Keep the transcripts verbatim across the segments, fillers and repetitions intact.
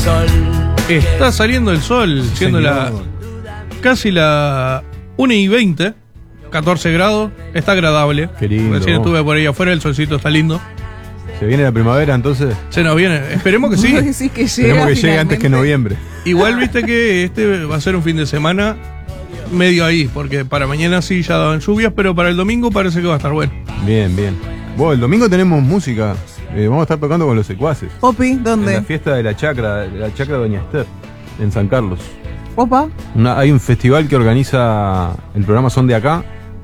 sol. Está saliendo el sol, siendo la casi la una y veinte, catorce grados, está agradable. Qué lindo. Recién estuve por ahí afuera, el solcito está lindo. ¿Se viene la primavera entonces? Se nos viene, esperemos que sí. No decís que llega, Esperemos que llegue antes que noviembre. Igual viste que este va a ser un fin de semana medio ahí, porque para mañana sí ya daban lluvias, pero para el domingo parece que va a estar bueno. Bien, bien. Bueno, el domingo tenemos música. Eh, vamos a estar tocando con los secuaces. Opi, ¿dónde? En la fiesta de la chacra, de la chacra Doña Esther, en San Carlos. Opa. Una, hay un festival que organiza el programa Son de Acá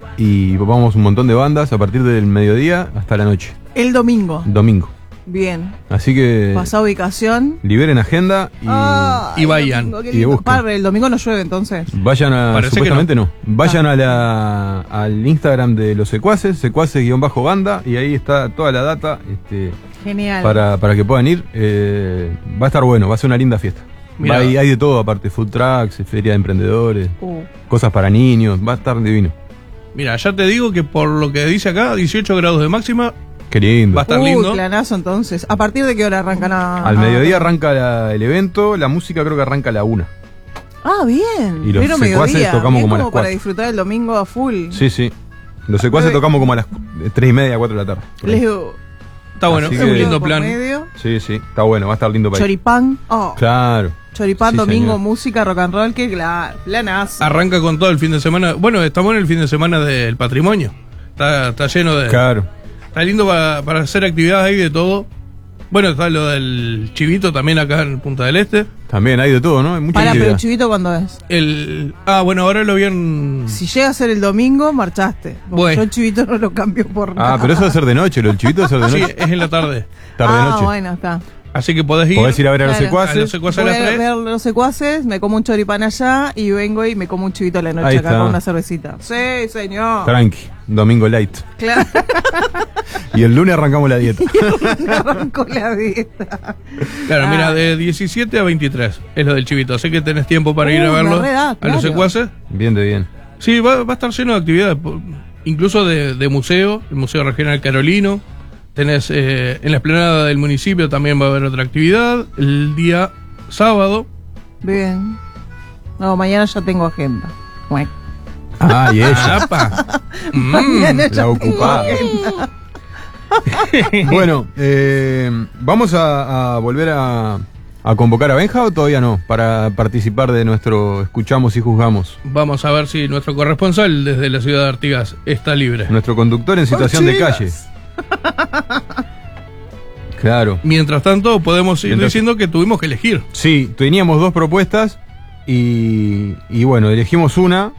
y vamos un montón de bandas a partir del mediodía hasta la noche. El domingo. Domingo. Bien. Así que Pasá ubicación. liberen agenda y Ah, y vayan. domingo, qué Y lindo. busquen. Padre, el domingo no llueve entonces. vayan a... Parece supuestamente que no. Vayan a la, al Instagram de los secuaces, secuaces-banda, y ahí está toda la data este, Genial. para, para que puedan ir. Eh, va a estar bueno, va a ser una linda fiesta. Mirá. Va, hay, hay de todo, aparte, food trucks, feria de emprendedores, Uh. cosas para niños, va a estar divino. Mira, ya te digo que por lo que dice acá, dieciocho grados de máxima, Qué lindo. va a estar Uy, lindo. planazo entonces. ¿A partir de qué hora arrancan a...? Al a- mediodía arranca la- el evento, la música creo que arranca a la una. Ah, bien. Y los Pero secuaces mediodía. tocamos Bien como a las para cuatro. disfrutar el domingo a full. Sí, sí. Los secuaces Pero- tocamos como a las tres y media, cuatro de la tarde. por ahí. Les Está bueno, Así es que- un lindo por plan. medio. Sí, sí, está bueno, va a estar lindo para ir. Choripán. Oh. Claro. Choripán, Sí, domingo, señor. música, rock and roll. Qué claro. Planazo. Arranca con todo el fin de semana. Bueno, estamos en el fin de semana del patrimonio. Está, está lleno de... Claro. Está lindo para, para hacer actividades ahí de todo. Bueno, está lo del chivito también acá en Punta del Este. También hay de todo, ¿no? Hay mucha Para, pero actividad. el chivito, ¿cuándo es? El Ah, bueno, ahora lo habían... Si llega a ser el domingo, marchaste. Porque Bueno. yo el chivito no lo cambio por nada. Ah, pero eso va a ser de noche, lo del chivito va a ser de Sí, noche. es en la tarde. Tarde ah, noche. bueno, está. Así que podés ir. Podés ir a ver a los Claro. a los secuaces. secuaces a Voy las a tres. ver los secuaces, me como un choripán allá y vengo y me como un chivito a la noche Ahí acá está. con una cervecita. Sí, señor. Tranqui, domingo light. Claro. Y el lunes arrancamos la dieta. Arrancó la dieta. Claro, Ah. mira, de diecisiete a veintitrés es lo del chivito. Así que tenés tiempo para Uh, ir a una verlo re edad, a claro. los secuaces. Bien de bien. Sí, va, va a estar lleno de actividades, po- incluso de, de museo, el Museo Regional Carolino. Tenés eh, en la explanada del municipio también va a haber otra actividad. El día sábado. Bien. No, mañana ya tengo agenda. Bueno. Ah, y ella, Apa. Mm. Mañana ya la ocupada. tengo agenda. Bueno, eh, ¿vamos a, a volver a, a convocar a Benja o todavía no? Para participar de nuestro Escuchamos y Juzgamos. Vamos a ver si nuestro corresponsal desde la ciudad de Artigas está libre. Nuestro conductor en situación de calle. Claro. Mientras tanto, podemos ir Mientras- diciendo que tuvimos que elegir. Sí, teníamos dos propuestas y, y bueno, elegimos una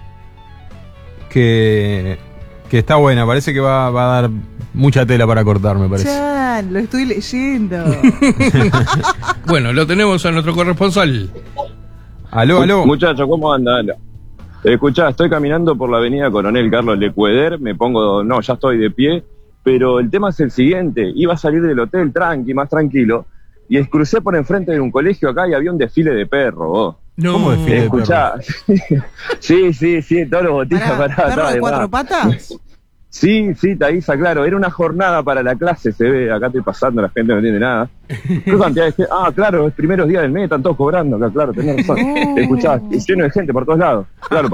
que, que está buena. Parece que va, va a dar mucha tela para cortar, me parece. Chan, lo estoy leyendo. Bueno, lo tenemos a nuestro corresponsal. Aló, aló. Muchachos, ¿cómo andan? Escuchá, estoy caminando por la avenida Coronel Carlos Lecueder, me pongo, no, ya estoy de pie, pero el tema es el siguiente, iba a salir del hotel tranqui, más tranquilo, y crucé por enfrente de un colegio acá y había un desfile de perros, vos. No. ¿Cómo desfile de Escuchá, sí, sí, sí, todos los botijas Pará, para ¿perro de cuatro patas? Sí, sí, Thaisa, claro, era una jornada para la clase, se ve, acá estoy pasando, la gente no entiende nada. ¿Qué cantidad de gente? Ah, claro, es primeros días del mes, están todos cobrando acá, claro, tenés razón. Oh. Escuchá, lleno de gente por todos lados. Claro,